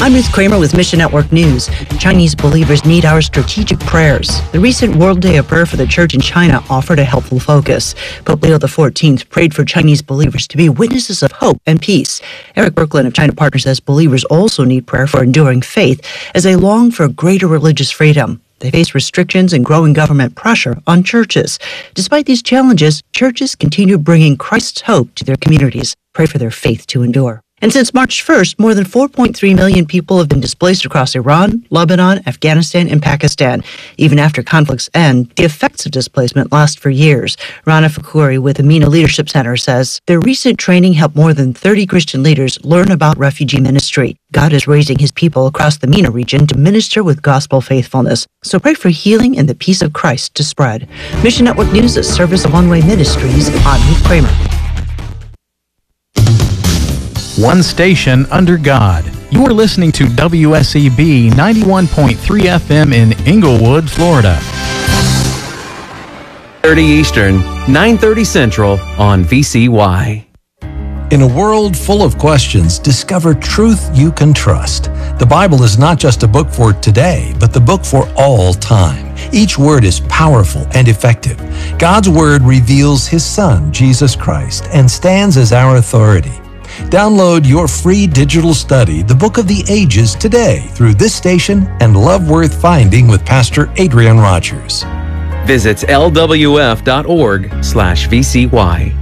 I'm Ruth Kramer with Mission Network News. Chinese believers need our strategic prayers. The recent World Day of Prayer for the Church in China offered a helpful focus. Pope Leo XIV prayed for Chinese believers to be witnesses of hope and peace. Eric Berklin of China Partner says believers also need prayer for enduring faith as they long for greater religious freedom. They face restrictions and growing government pressure on churches. Despite these challenges, churches continue bringing Christ's hope to their communities. Pray for their faith to endure. And since March 1st, more than 4.3 million people have been displaced across Iran, Lebanon, Afghanistan, and Pakistan. Even after conflicts end, the effects of displacement last for years. Rana Fakuri with the MENA Leadership Center says their recent training helped more than 30 Christian leaders learn about refugee ministry. God is raising his people across the MENA region to minister with gospel faithfulness. So pray for healing and the peace of Christ to spread. Mission Network News at Service of One Way Ministries. I'm Ruth Kramer. One station under God. You are listening to WSEB 91.3 FM in Inglewood, Florida. 30 Eastern, 9:30 Central on VCY. In a world full of questions, discover truth you can trust. The Bible is not just a book for today, but the book for all time. Each word is powerful and effective. God's Word reveals His Son, Jesus Christ, and stands as our authority. Download your free digital study, The Book of the Ages, today through this station and Love Worth Finding with Pastor Adrian Rogers. Visit lwf.org/VCY.